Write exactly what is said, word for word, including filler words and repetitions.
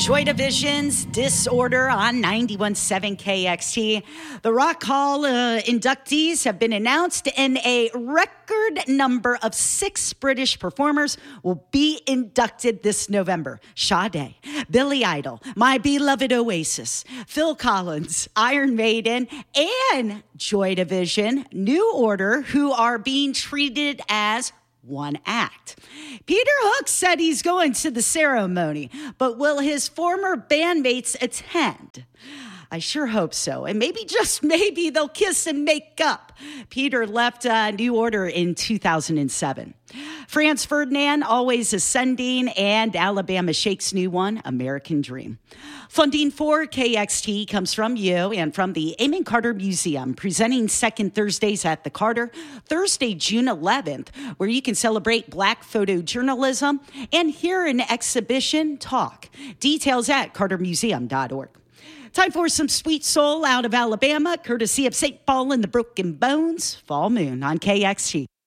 Joy Division's Disorder on ninety-one point seven K X T. The Rock Hall uh, inductees have been announced, and a record number of six British performers will be inducted this November. Sade, Billy Idol, My Beloved Oasis, Phil Collins, Iron Maiden, and Joy Division, New Order, who are being treated as one act. Peter Hook said he's going to the ceremony, but will his former bandmates attend? I sure hope so. And maybe, just maybe, they'll kiss and make up. Peter left uh, New Order in two thousand seven. Franz Ferdinand, Always Ascending, and Alabama Shake's new one, American Dream. Funding for K X T comes from you and from the Amon Carter Museum, presenting second Thursdays at the Carter, Thursday, June eleventh, where you can celebrate Black photojournalism and hear an exhibition talk. Details at carter museum dot org. Time for some sweet soul out of Alabama, courtesy of Saint Paul and the Broken Bones. Fall Moon on K X T.